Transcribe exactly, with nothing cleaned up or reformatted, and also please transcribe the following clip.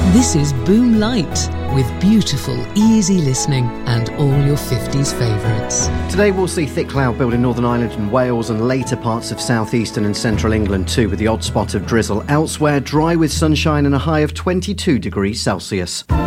This is Boom Light, with beautiful, easy listening and all your fifties favourites. Today we'll see thick cloud build in Northern Ireland and Wales and later parts of southeastern and central England too, with the odd spot of drizzle. Elsewhere, dry with sunshine and a high of twenty-two degrees Celsius.